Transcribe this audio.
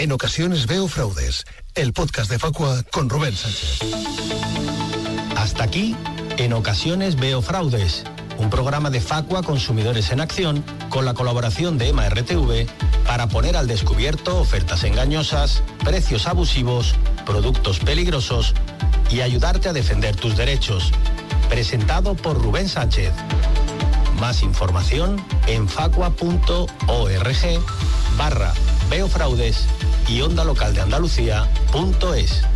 En ocasiones veo fraudes, el podcast de Facua con Rubén Sánchez. Hasta aquí, En ocasiones veo fraudes, un programa de Facua Consumidores en Acción con la colaboración de EMA RTV para poner al descubierto ofertas engañosas, precios abusivos, productos peligrosos y ayudarte a defender tus derechos. Presentado por Rubén Sánchez. Más información en facua.org/veo fraudes y ondalocaldeandalucía.es.